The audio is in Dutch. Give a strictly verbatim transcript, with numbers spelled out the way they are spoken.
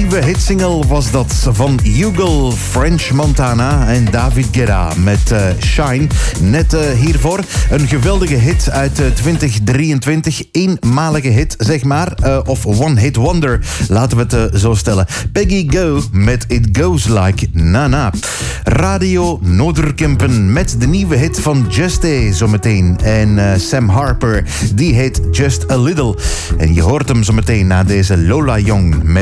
nieuwe hitsingle was dat van Hugo, French Montana en David Guetta met uh, Shine. Net uh, hiervoor een geweldige hit uit uh, twintig drieëntwintig. Eenmalige hit, zeg maar. Uh, of one hit wonder, laten we het uh, zo stellen. Peggy Go met It Goes Like Na-Na. Radio Noorderkempen met de nieuwe hit van Just A zometeen. En uh, Sam Harper, die heet Just A Little. En je hoort hem zometeen na deze Lola Young met